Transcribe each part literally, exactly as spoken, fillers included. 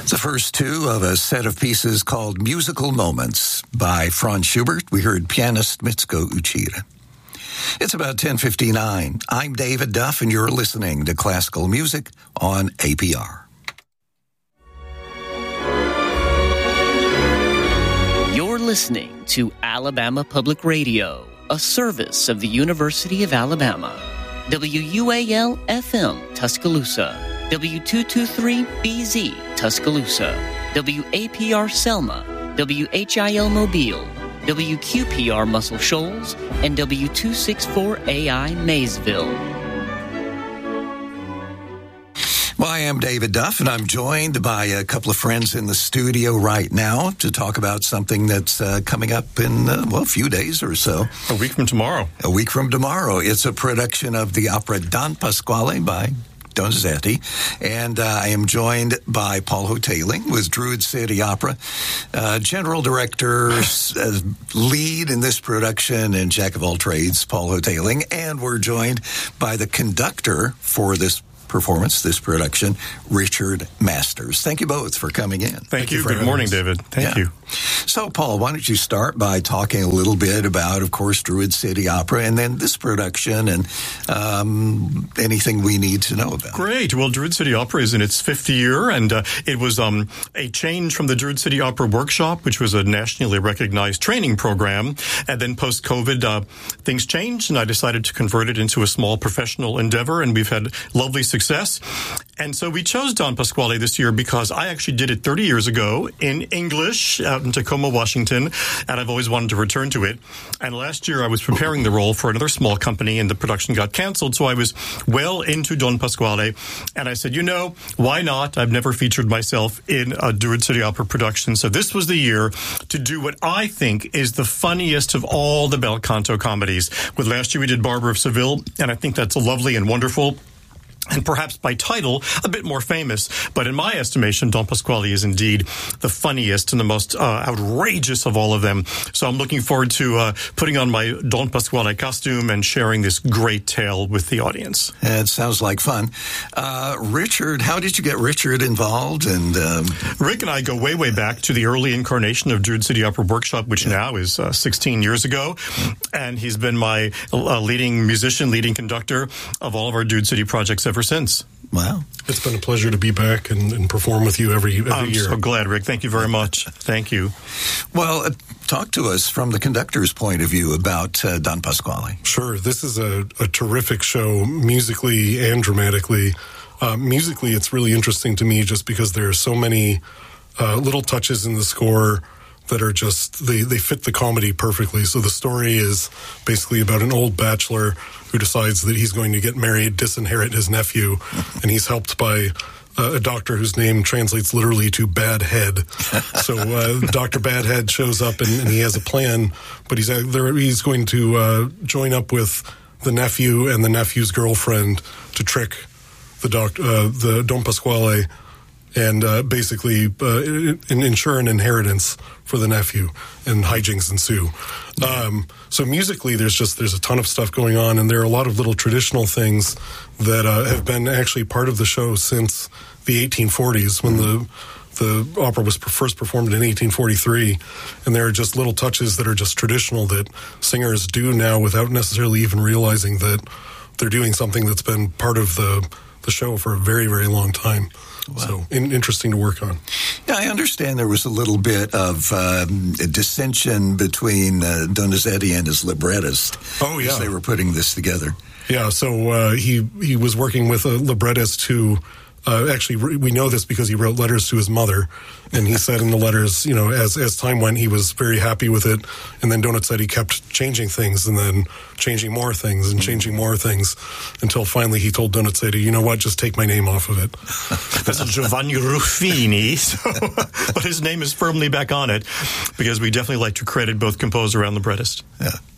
The first two of a set of pieces called Musical Moments by Franz Schubert. We heard pianist Mitsuko Uchida. It's about ten fifty-nine. I'm David Duff, and you're listening to Classical Music on A P R. You're listening to Alabama Public Radio, a service of the University of Alabama. W U A L F M, Tuscaloosa. W two twenty-three B Z, Tuscaloosa. W A P R Selma. W H I L Mobile. W Q P R Muscle Shoals. And W two sixty-four A I Maysville. Well, I am David Duff, and I'm joined by a couple of friends in the studio right now to talk about something that's uh, coming up in, uh, well, a few days or so. A week from tomorrow. A week from tomorrow. It's a production of the opera Don Pasquale by Donizetti, and uh, I am joined by Paul Hotaling with Druid City Opera, uh, general director, uh, lead in this production, and jack of all trades, Paul Hotaling, and we're joined by the conductor for this performance, this production, Richard Masters. Thank you both for coming in. Thank, Thank you. you Good morning, us. David. Thank yeah. you. So, Paul, why don't you start by talking a little bit about, of course, Druid City Opera, and then this production, and um, anything we need to know about. Great. Well, Druid City Opera is in its fifth year, and uh, it was um, a change from the Druid City Opera Workshop, which was a nationally recognized training program. And then post-COVID, uh, things changed, and I decided to convert it into a small professional endeavor, and we've had lovely success. Success. And so we chose Don Pasquale this year because I actually did it thirty years ago in English out in Tacoma, Washington, and I've always wanted to return to it. And last year I was preparing the role for another small company, and the production got canceled, so I was well into Don Pasquale, and I said, you know, why not? I've never featured myself in a Druid City Opera production, so this was the year to do what I think is the funniest of all the bel canto comedies. With last year we did Barber of Seville, and I think that's lovely and wonderful, and perhaps by title, a bit more famous. But in my estimation, Don Pasquale is indeed the funniest and the most uh, outrageous of all of them. So I'm looking forward to uh, putting on my Don Pasquale costume and sharing this great tale with the audience. It sounds like fun. Uh, Richard, how did you get Richard involved? And um... Rick and I go way, way back to the early incarnation of Druid City Opera Workshop, which yeah. now is uh, sixteen years ago. And he's been my uh, leading musician, leading conductor of all of our Druid City projects ever since. Wow. It's been a pleasure to be back and, and perform with you every, every I'm year. I'm so glad, Rick. Thank you very much. Thank you. Well, uh, talk to us from the conductor's point of view about uh, Don Pasquale. Sure. This is a, a terrific show, musically and dramatically. Uh, musically, it's really interesting to me just because there are so many uh, little touches in the score that are just, they, they fit the comedy perfectly. So the story is basically about an old bachelor who decides that he's going to get married, disinherit his nephew, and he's helped by uh, a doctor whose name translates literally to Bad Head. So uh, Doctor Bad Head shows up, and, and he has a plan, but he's uh, there, he's going to uh, join up with the nephew and the nephew's girlfriend to trick the doc, uh, the Don Pasquale, and uh, basically uh, ensure an inheritance for the nephew, and hijinks ensue. Um, so musically, there's just there's a ton of stuff going on, and there are a lot of little traditional things that uh, have been actually part of the show since the eighteen forties, when the the opera was first performed in eighteen forty-three, and there are just little touches that are just traditional that singers do now without necessarily even realizing that they're doing something that's been part of the the show for a very, very long time. Wow. So in, interesting to work on. Yeah, I understand there was a little bit of um, a dissension between uh, Donizetti and his librettist. Oh, yeah. As they were putting this together. Yeah, so uh, he, he was working with a librettist who, uh, actually, we know this because he wrote letters to his mother, and he said in the letters, you know, as as time went, he was very happy with it, and then Donizetti kept changing things, and then changing more things, and changing more things, until finally he told Donizetti, you know what, just take my name off of it. That's Giovanni Ruffini, so, but his name is firmly back on it, because we definitely like to credit both composer and librettist. Yeah.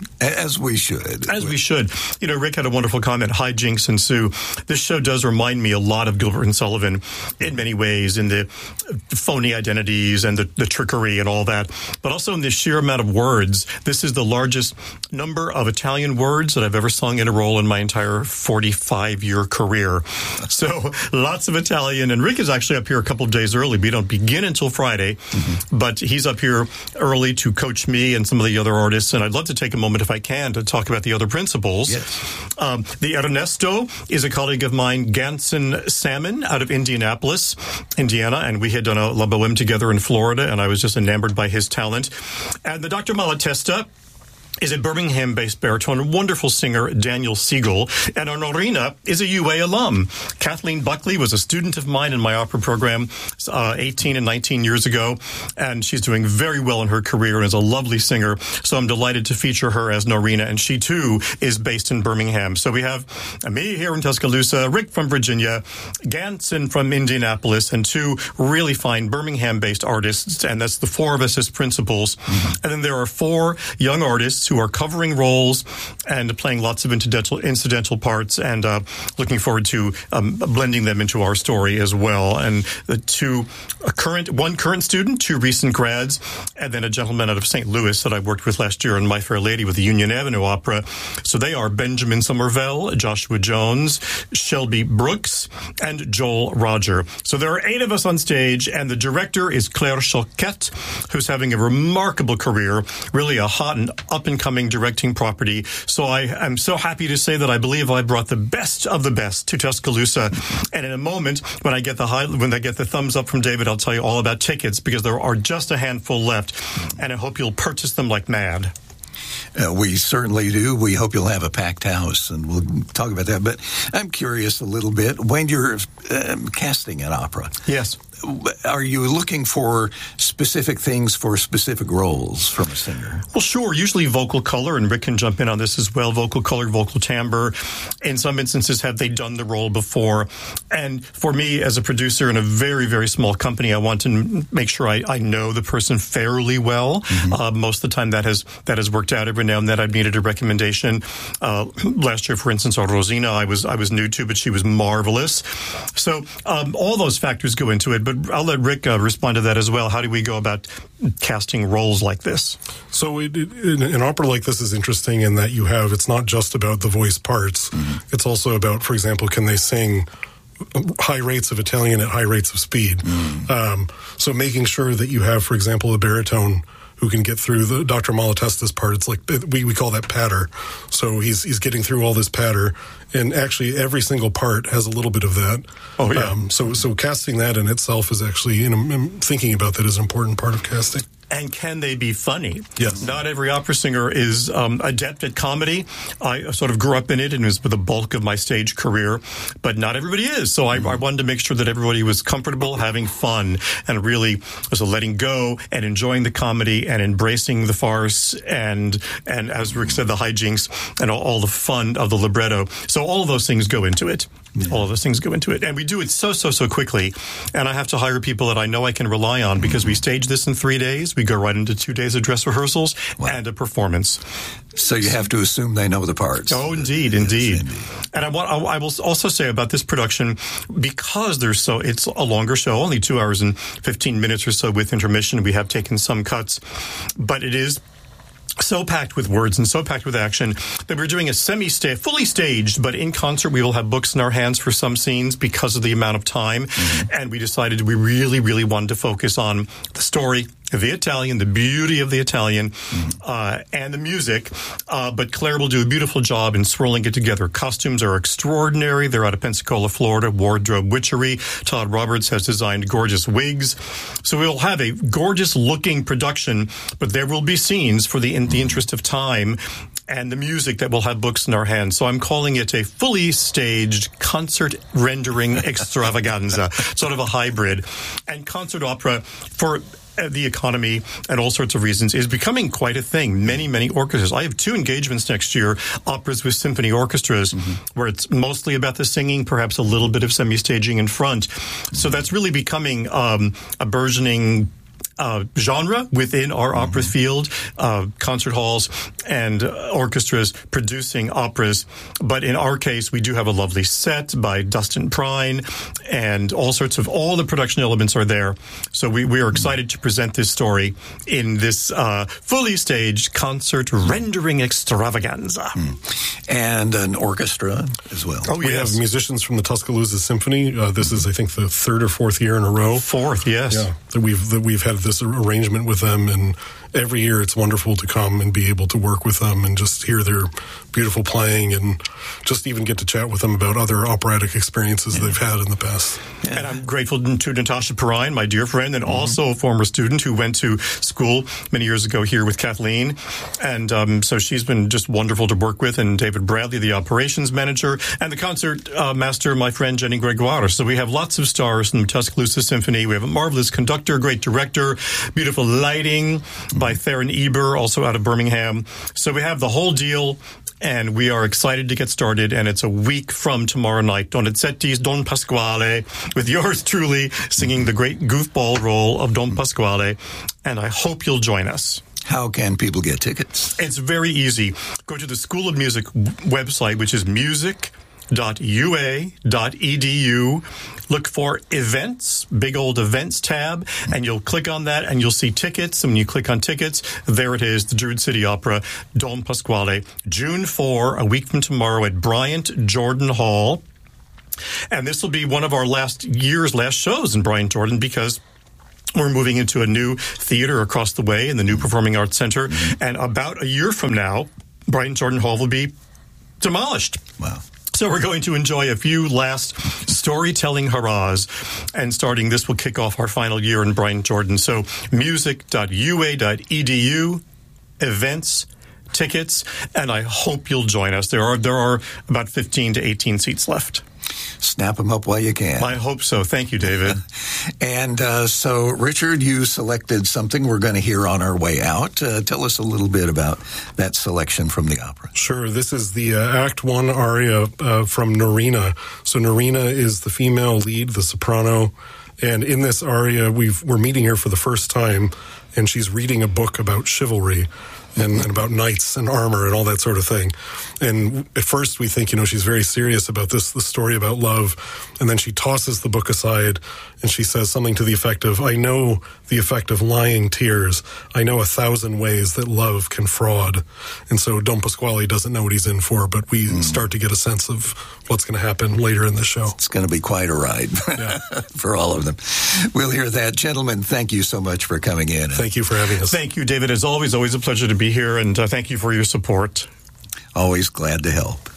As we should. As we should. You know, Rick had a wonderful comment, Hi, Jinx and Sue. This show does remind me a lot of Gilbert and Sullivan in many ways, in the phony identities and the, the trickery and all that, but also in the sheer amount of words. This is the largest number of Italian words that I've ever sung in a role in my entire forty-five-year career. So lots of Italian, and Rick is actually up here a couple of days early. We don't begin until Friday, mm-hmm. but he's up here early to coach me and some of the other artists, and I'd love to take a moment, if I can, to talk about the other principals. Yes. Um, the Ernesto is a colleague of mine, Ganson Salmon, out of Indianapolis, Indiana, and we had done a La Boheme together in Florida, and I was just enamored by his talent. And the Doctor Malatesta is a Birmingham-based baritone, a wonderful singer, Daniel Siegel. And our Norina is a U A alum. Kathleen Buckley was a student of mine in my opera program uh, eighteen and nineteen years ago, and she's doing very well in her career and is a lovely singer. So I'm delighted to feature her as Norina, and she, too, is based in Birmingham. So we have me here in Tuscaloosa, Rick from Virginia, Ganson from Indianapolis, and two really fine Birmingham-based artists, and that's the four of us as principals. Mm-hmm. And then there are four young artists who are covering roles and playing lots of incidental, incidental parts, and uh, looking forward to um, blending them into our story as well. And the two, a current, one current student, two recent grads, and then a gentleman out of Saint Louis that I worked with last year in My Fair Lady with the Union Avenue Opera. So they are Benjamin Somerville, Joshua Jones, Shelby Brooks, and Joel Roger. So there are eight of us on stage, and the director is Claire Choquette, who's having a remarkable career, really a hot and up and coming directing property. So I am so happy to say that I believe I brought the best of the best to Tuscaloosa. And in a moment, when I get the high, when I get the thumbs up from David, I'll tell you all about tickets, because there are just a handful left, and I hope you'll purchase them like mad. Uh, we certainly do. We hope you'll have a packed house, and we'll talk about that. But I'm curious a little bit. When you're um, casting an opera, yes, are you looking for specific things for specific roles from a singer? Well, sure. Usually vocal color, and Rick can jump in on this as well. Vocal color, vocal timbre. In some instances, have they done the role before? And for me, as a producer in a very, very small company, I want to make sure I, I know the person fairly well. Mm-hmm. Uh, most of the time, that has that has worked out. Every now and then, I've needed a recommendation. Uh, last year, for instance, our Rosina, I was I was new to, but she was marvelous. So um, all those factors go into it. But I'll let Rick uh, respond to that as well. How do we go about casting roles like this? So it, it, an opera like this is interesting in that you have, it's not just about the voice parts. Mm-hmm. It's also about, for example, can they sing high rates of Italian at high rates of speed? Mm. Um, so making sure that you have, for example, a baritone who can get through the Doctor Malatesta's part. It's like, we, we call that patter. So he's he's getting through all this patter, and actually every single part has a little bit of that. Oh, yeah. Um, so, so casting that in itself is actually, you know, thinking about that is an important part of casting. And can they be funny? Yes. Not every opera singer is um, adept at comedy. I sort of grew up in it and it was the bulk of my stage career, but not everybody is. So I, I wanted to make sure that everybody was comfortable, having fun, and really was letting go and enjoying the comedy and embracing the farce and, and as Rick said, the hijinks and all, all the fun of the libretto. So all of those things go into it. Yeah. All of those things go into it. And we do it so, so, so quickly. And I have to hire people that I know I can rely on, because we stage this in three days. We go right into two days of dress rehearsals wow. and a performance. So you have to assume they know the parts. Oh, indeed, indeed. Yes, indeed. And I, want, I will also say about this production, because there's so it's a longer show, only two hours and fifteen minutes or so with intermission. We have taken some cuts, but it is so packed with words and so packed with action that we're doing a semi-stage, fully staged, but in concert we will have books in our hands for some scenes because of the amount of time. Mm-hmm. And we decided we really, really wanted to focus on the story, the Italian, the beauty of the Italian, mm-hmm. uh, and the music. Uh, but Claire will do a beautiful job in swirling it together. Costumes are extraordinary. They're out of Pensacola, Florida. Wardrobe witchery. Todd Roberts has designed gorgeous wigs. So we'll have a gorgeous looking production, but there will be scenes for the, in the interest of time and the music that will have books in our hands. So I'm calling it a fully staged concert rendering extravaganza, sort of a hybrid. And concert opera, for the economy and all sorts of reasons, is becoming quite a thing. Many, many orchestras. I have two engagements next year, operas with symphony orchestras, mm-hmm. where it's mostly about the singing, perhaps a little bit of semi-staging in front. So that's really becoming um, a burgeoning uh, genre within our mm-hmm. opera field, uh, concert halls and uh, orchestras producing operas. But in our case, we do have a lovely set by Dustin Prine, and all sorts of, all the production elements are there. So we, we are excited to present this story in this uh, fully staged concert rendering extravaganza. Mm. And an orchestra as well. Oh, we yes. have musicians from the Tuscaloosa Symphony. Uh, this is, I think, the third or fourth year in a row. Fourth, yes. Yeah, that we've that we've had this arrangement with them, and every year it's wonderful to come and be able to work with them and just hear their beautiful playing, and just even get to chat with them about other operatic experiences yeah. they've had in the past. Yeah. And I'm grateful to Natasha Perrine, my dear friend, and mm-hmm. also a former student who went to school many years ago here with Kathleen. And um, so she's been just wonderful to work with, and David Bradley, the operations manager, and the concert uh, master, my friend Jenny Gregoire. So we have lots of stars in the Tuscaloosa Symphony. We have a marvelous conductor, great director, beautiful lighting mm-hmm. by Theron Eber, also out of Birmingham. So we have the whole deal, and we are excited to get started, and it's a week from tomorrow night. Donizetti's Don Pasquale, with yours truly singing the great goofball role of Don Pasquale, and I hope you'll join us. How can people get tickets? It's very easy. Go to the School of Music website, which is music dot u a dot e d u. Look for events, big old events tab, and you'll click on that and you'll see tickets. And when you click on tickets, there it is, the Druid City Opera, Don Pasquale, June fourth, a week from tomorrow at Bryant Jordan Hall. And this will be one of our last year's last shows in Bryant Jordan, because we're moving into a new theater across the way in the new Performing Arts Center. Mm-hmm. And about a year from now, Bryant Jordan Hall will be demolished. Wow. So we're going to enjoy a few last storytelling hurrahs, and starting this will kick off our final year in Bryant Jordan. So music dot u a dot e d u, events, tickets, and I hope you'll join us. There are there are about fifteen to eighteen seats left. Snap them up while you can. I hope so. Thank you, David. And uh, so, Richard, you selected something we're going to hear on our way out. Uh, tell us a little bit about that selection from the opera. Sure. This is the uh, Act One aria uh, from Norina. So Norina is the female lead, the soprano. And in this aria, we've, we're meeting her for the first time, and she's reading a book about chivalry. And, and about knights and armor and all that sort of thing. And at first we think, you know, she's very serious about this, the story about love. And then she tosses the book aside and she says something to the effect of, I know the effect of lying tears. I know a thousand ways that love can fraud. And so Don Pasquale doesn't know what he's in for, but we mm. start to get a sense of what's going to happen later in the show. It's going to be quite a ride yeah. for all of them. We'll hear that. Gentlemen, thank you so much for coming in. Thank you for having us. Thank you, David. As always, always a pleasure to be here, and uh, thank you for your support. Always glad to help.